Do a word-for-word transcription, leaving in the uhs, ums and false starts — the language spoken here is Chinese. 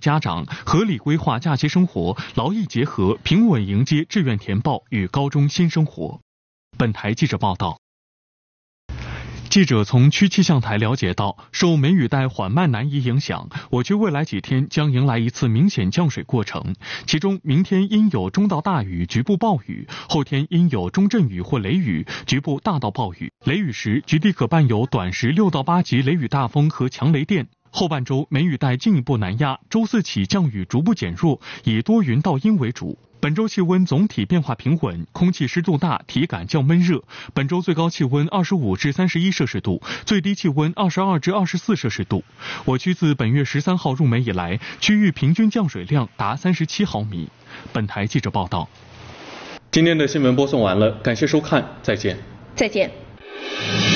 家长合理规划假期生活，劳逸结合，平稳迎接志愿填报与高中新生活。本台记者报道。记者从区气象台了解到，受梅雨带缓慢南移影响，我区未来几天将迎来一次明显降水过程，其中明天阴有中到大雨，局部暴雨；后天阴有中阵雨或雷雨，局部大到暴雨。雷雨时，局地可伴有短时六到八级雷雨大风和强雷电。后半周梅雨带进一步南压，周四起降雨逐步减弱，以多云到阴为主。本周气温总体变化平稳，空气湿度大，体感较闷热。本周最高气温二十五至三十一摄氏度，最低气温二十二至二十四摄氏度。我区自本月十三号入梅以来，区域平均降水量达三十七毫米。本台记者报道。今天的新闻播送完了，感谢收看，再见。 再见。